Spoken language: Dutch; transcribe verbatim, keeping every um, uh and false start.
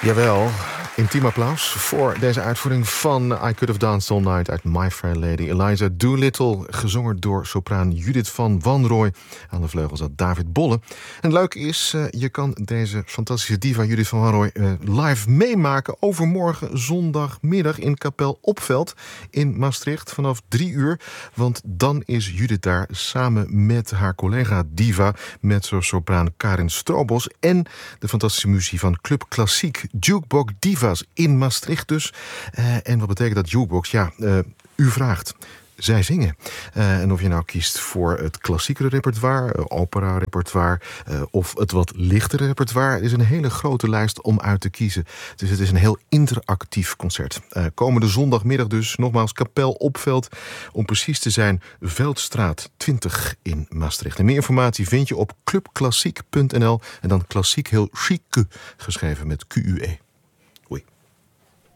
Jawel, intiem applaus voor deze uitvoering van I Could Have Danced All Night uit My Fair Lady. Eliza Doolittle, gezongen door sopraan Judith van Wanrooy. Aan de vleugels zat David Bolle. En het leuke is, uh, je kan deze fantastische diva Judith van Wanrooy uh, live meemaken overmorgen zondagmiddag in Kapel Opveld in Maastricht vanaf drie uur. Want dan is Judith daar samen met haar collega diva, mezzo-sopraan Karin Strobos en de fantastische muziek van Club Klassiek, Jukebox Divas in Maastricht dus. Uh, en wat betekent dat jukebox? Ja, uh, u vraagt. Zij zingen. Uh, en of je nou kiest voor het klassiekere repertoire, uh, opera-repertoire uh, of het wat lichtere repertoire, is een hele grote lijst om uit te kiezen. Dus het is een heel interactief concert. Uh, komende zondagmiddag dus, nogmaals, Kapel Opveld. Om precies te zijn, Veldstraat twintig in Maastricht. En meer informatie vind je op club klassiek punt n l en dan klassiek heel chic geschreven met Q U E.